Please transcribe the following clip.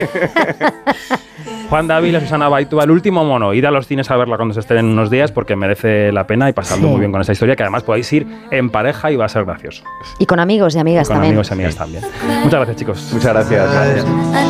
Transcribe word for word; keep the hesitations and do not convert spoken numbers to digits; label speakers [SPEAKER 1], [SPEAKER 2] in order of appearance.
[SPEAKER 1] Juan Dávila, Susana Baitúa, El último mono. Id a los cines a verla cuando se estrenen unos días porque merece la pena y pasando sí. muy bien con esta historia, que además podéis ir en pareja y va a ser gracioso.
[SPEAKER 2] Y con amigos y amigas
[SPEAKER 1] y con
[SPEAKER 2] también.
[SPEAKER 1] Con amigos y amigas también. Muchas gracias, chicos.
[SPEAKER 3] Muchas gracias. gracias.